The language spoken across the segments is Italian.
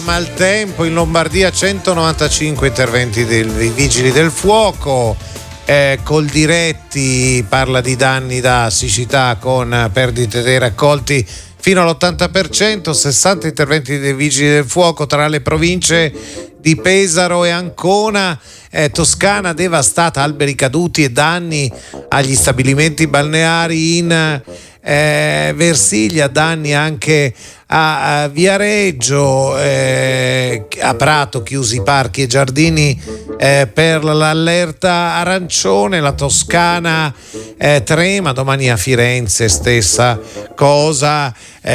Maltempo in Lombardia, 195 interventi dei vigili del fuoco. Coldiretti parla di danni da siccità con perdite dei raccolti fino all'80%, 60 interventi dei vigili del fuoco tra le province di Pesaro e Ancona. Toscana devastata, alberi caduti e danni agli stabilimenti balneari in Versilia, danni anche a Viareggio, a Prato chiusi parchi e giardini per l'allerta arancione. La Toscana trema, domani a Firenze stessa cosa,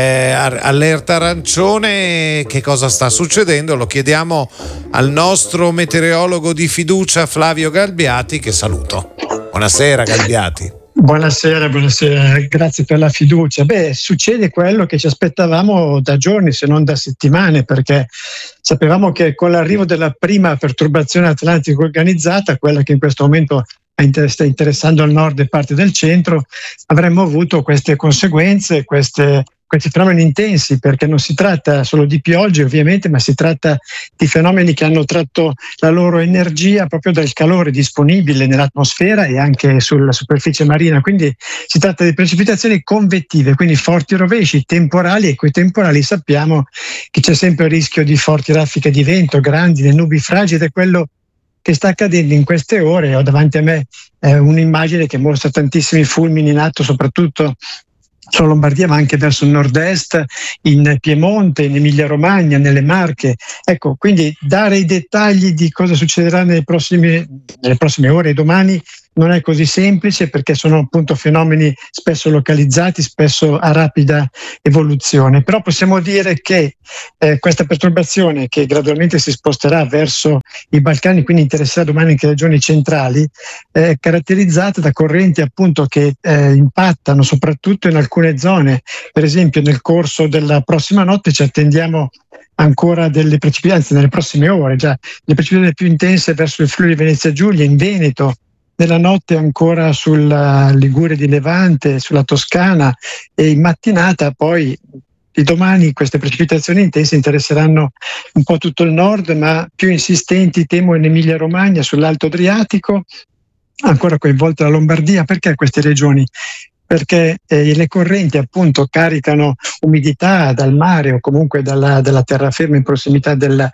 allerta arancione. Che cosa sta succedendo? Lo chiediamo al nostro meteorologo di fiducia Flavio Galbiati, che saluto. Buonasera Galbiati. Buonasera, grazie per la fiducia. Succede quello che ci aspettavamo da giorni, se non da settimane, perché sapevamo che con l'arrivo della prima perturbazione atlantica organizzata, quella che in questo momento sta interessando il nord e parte del centro, avremmo avuto queste conseguenze, questi fenomeni intensi, perché non si tratta solo di piogge ovviamente, ma si tratta di fenomeni che hanno tratto la loro energia proprio dal calore disponibile nell'atmosfera e anche sulla superficie marina. Quindi si tratta di precipitazioni convettive, quindi forti rovesci temporali, e coi temporali sappiamo che c'è sempre il rischio di forti raffiche di vento, grandine, nubi fragili. È quello che sta accadendo in queste ore. Ho davanti a me un'immagine che mostra tantissimi fulmini in atto, soprattutto sulla Lombardia, ma anche verso il nord-est, in Piemonte, in Emilia-Romagna, nelle Marche. Ecco, quindi dare i dettagli di cosa succederà nelle prossime ore e domani non è così semplice, perché sono appunto fenomeni spesso localizzati, spesso a rapida evoluzione. Però possiamo dire che questa perturbazione, che gradualmente si sposterà verso i Balcani, quindi interesserà domani anche le regioni centrali, è caratterizzata da correnti appunto che impattano soprattutto in alcune zone. Per esempio nel corso della prossima notte ci attendiamo ancora delle precipitazioni, nelle prossime ore già le precipitazioni più intense verso il Friuli Venezia Giulia, in Veneto, nella notte ancora sulla Liguria di Levante, sulla Toscana, e in mattinata poi di domani queste precipitazioni intense interesseranno un po' tutto il nord, ma più insistenti temo in Emilia Romagna, sull'Alto Adriatico, ancora coinvolta la Lombardia. Perché queste regioni? Perché le correnti appunto caricano umidità dal mare o comunque dalla terraferma in prossimità dei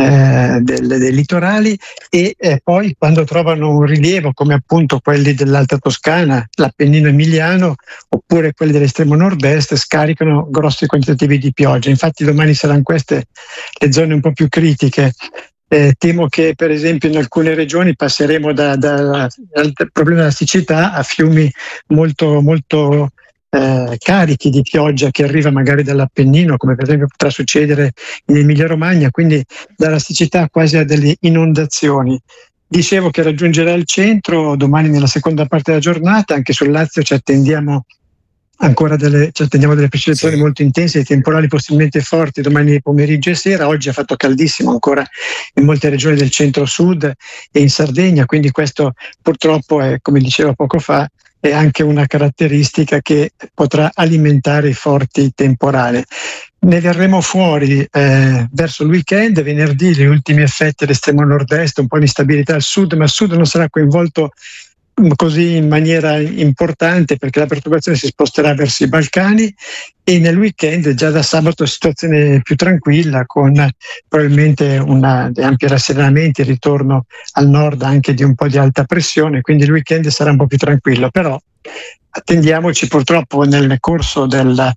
litorali, e poi quando trovano un rilievo, come appunto quelli dell'Alta Toscana, l'Appennino emiliano oppure quelli dell'estremo nord-est, scaricano grossi quantitativi di pioggia. Infatti domani saranno queste le zone un po' più critiche. Temo che per esempio in alcune regioni passeremo dal problema della siccità a fiumi molto, molto carichi di pioggia che arriva magari dall'Appennino, come per esempio potrà succedere in Emilia Romagna, quindi dalla siccità quasi a delle inondazioni. Dicevo che raggiungerà il centro domani nella seconda parte della giornata. Anche sul Lazio ci attendiamo delle precipitazioni molto intense e temporali possibilmente forti domani pomeriggio e sera. Oggi ha fatto caldissimo ancora in molte regioni del centro-sud e in Sardegna, quindi questo purtroppo è, come dicevo poco fa, è anche una caratteristica che potrà alimentare i forti temporali. Ne verremo fuori verso il weekend, venerdì, gli ultimi effetti all'estremo nord-est, un po' di instabilità al sud, ma il sud non sarà coinvolto così in maniera importante, perché la perturbazione si sposterà verso i Balcani, e nel weekend già da sabato situazione più tranquilla, con probabilmente ampi rasserenamenti, il ritorno al nord anche di un po' di alta pressione, quindi il weekend sarà un po' più tranquillo. Però attendiamoci purtroppo nel corso delle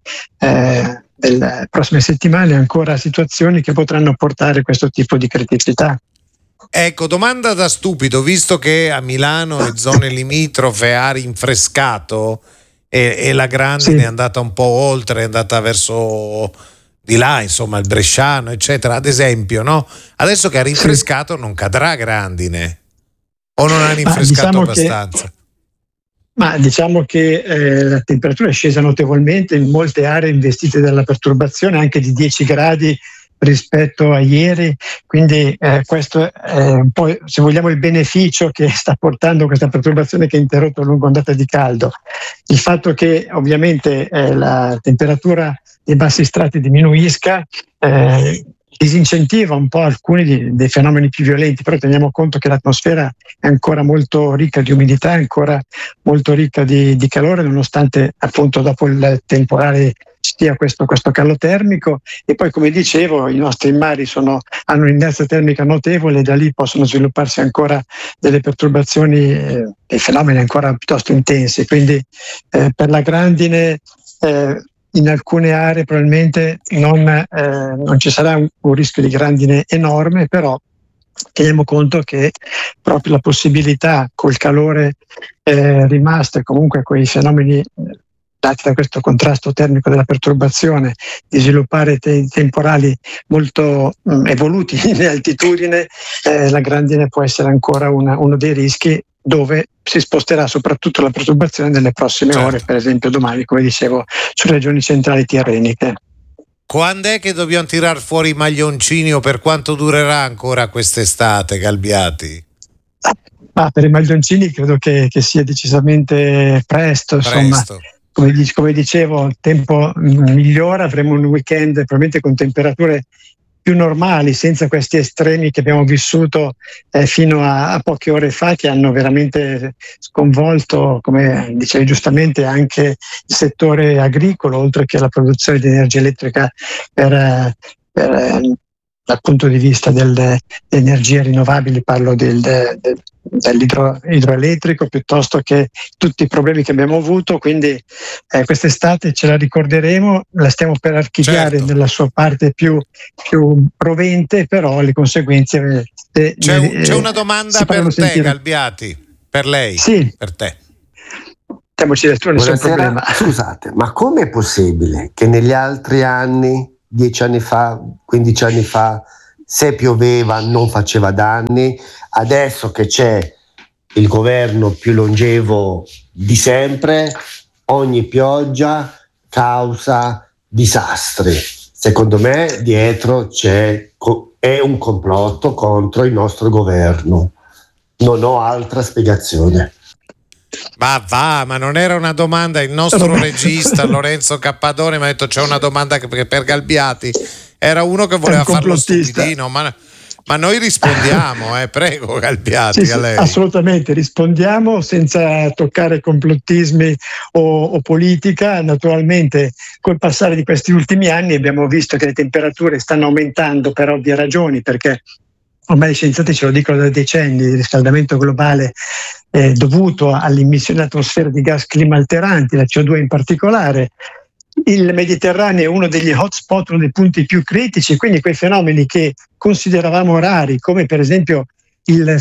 prossime settimane ancora situazioni che potranno portare questo tipo di criticità. Ecco, domanda da stupido, visto che a Milano e zone limitrofe ha rinfrescato e la grandine è andata un po' oltre, è andata verso di là, insomma il bresciano eccetera, ad esempio, no? Adesso che ha rinfrescato non cadrà grandine, o non ha rinfrescato abbastanza? Diciamo che la temperatura è scesa notevolmente in molte aree investite dalla perturbazione, anche di 10 gradi rispetto a ieri, quindi questo è un po', se vogliamo, il beneficio che sta portando questa perturbazione che ha interrotto la lunga ondata di caldo. Il fatto che ovviamente la temperatura dei bassi strati diminuisca disincentiva un po' alcuni dei fenomeni più violenti, però teniamo conto che l'atmosfera è ancora molto ricca di umidità, è ancora molto ricca di calore, nonostante appunto dopo il temporale sia questo calo termico. E poi, come dicevo, i nostri mari hanno un'inerzia termica notevole, e da lì possono svilupparsi ancora delle perturbazioni, dei fenomeni ancora piuttosto intensi. Quindi per la grandine in alcune aree probabilmente non ci sarà un rischio di grandine enorme, però teniamo conto che proprio la possibilità, col calore rimasto e comunque quei fenomeni dati da questo contrasto termico della perturbazione, di sviluppare temporali molto evoluti in altitudine, la grandine può essere ancora uno dei rischi, dove si sposterà soprattutto la perturbazione nelle prossime ore, per esempio domani, come dicevo, sulle regioni centrali tirreniche. Quando è che dobbiamo tirar fuori i maglioncini, o per quanto durerà ancora quest'estate, Galbiati? Per i maglioncini credo che sia decisamente presto. Insomma, come dicevo, il tempo migliora, avremo un weekend probabilmente con temperature più normali, senza questi estremi che abbiamo vissuto fino a poche ore fa, che hanno veramente sconvolto, come dicevi giustamente, anche il settore agricolo, oltre che la produzione di energia elettrica dal punto di vista delle energie rinnovabili. Parlo dell'idroelettrico, piuttosto che tutti i problemi che abbiamo avuto. Quindi quest'estate ce la ricorderemo, la stiamo per archiviare nella sua parte più rovente, però le conseguenze c'è una domanda per te, Galbiati, per lei, sì, per te. Nessun problema. Scusate, ma com'è possibile che negli altri anni, 10 anni fa, 15 anni fa, se pioveva non faceva danni, adesso che c'è il governo più longevo di sempre, ogni pioggia causa disastri? Secondo me dietro è un complotto contro il nostro governo. Non ho altra spiegazione. Ma non era una domanda. Il nostro regista Lorenzo Cappadone mi ha detto: c'è una domanda per Galbiati. Era uno che voleva fare lo stupidino, ma noi rispondiamo, prego Galbiati. Sì, a lei. Assolutamente, rispondiamo senza toccare complottismi o politica. Naturalmente col passare di questi ultimi anni abbiamo visto che le temperature stanno aumentando per ovvie ragioni, perché ormai gli scienziati ce lo dicono da decenni: il riscaldamento globale è dovuto all'immissione all'atmosfera di gas climalteranti, la CO2 in particolare. Il Mediterraneo è uno degli hotspot, uno dei punti più critici, quindi quei fenomeni che consideravamo rari, come per esempio le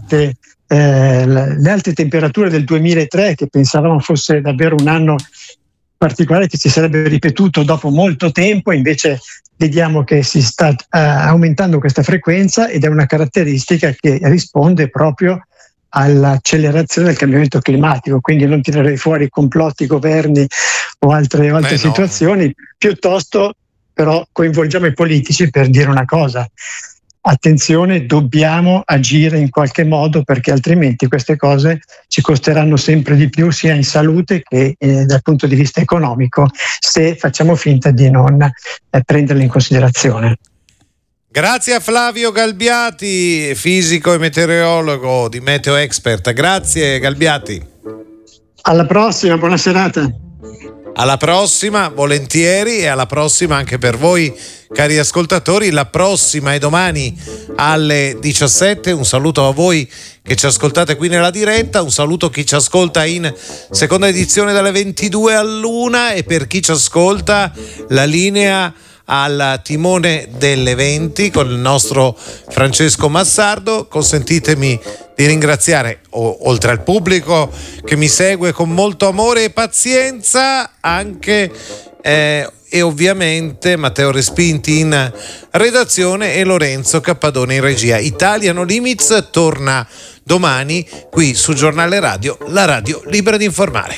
alte temperature del 2003, che pensavamo fosse davvero un anno particolare che si sarebbe ripetuto dopo molto tempo, invece vediamo che si sta aumentando questa frequenza, ed è una caratteristica che risponde proprio all'accelerazione del cambiamento climatico. Quindi non tirerei fuori complotti, governi o altre situazioni, piuttosto però coinvolgiamo i politici per dire una cosa: attenzione, dobbiamo agire in qualche modo, perché altrimenti queste cose ci costeranno sempre di più, sia in salute che dal punto di vista economico, se facciamo finta di non prenderle in considerazione. Grazie a Flavio Galbiati, fisico e meteorologo di Meteo Expert. Grazie Galbiati. Alla prossima, buona serata. Alla prossima, volentieri, e alla prossima anche per voi, cari ascoltatori. La prossima è domani alle 17. Un saluto a voi che ci ascoltate qui nella diretta, un saluto a chi ci ascolta in seconda edizione dalle 22 all'1, e per chi ci ascolta la linea al timone delle 20 con il nostro Francesco Massardo. Consentitemi di ringraziare, oltre al pubblico che mi segue con molto amore e pazienza, anche e ovviamente Matteo Respinti in redazione e Lorenzo Cappadone in regia. Italia No Limits torna domani qui su Giornale Radio, la radio libera di informare.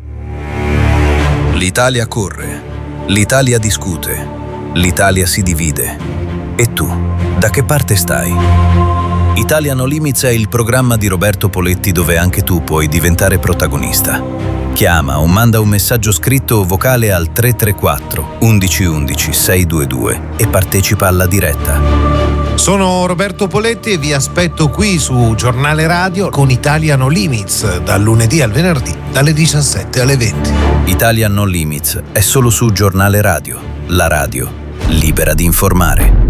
L'Italia corre, l'Italia discute, l'Italia si divide. E tu, da che parte stai? Italia No Limits è il programma di Roberto Poletti, dove anche tu puoi diventare protagonista. Chiama o manda un messaggio scritto o vocale al 334 1111 622 e partecipa alla diretta. Sono Roberto Poletti e vi aspetto qui su Giornale Radio con Italia No Limits, dal lunedì al venerdì, dalle 17 alle 20. Italia No Limits è solo su Giornale Radio, la radio libera di informare.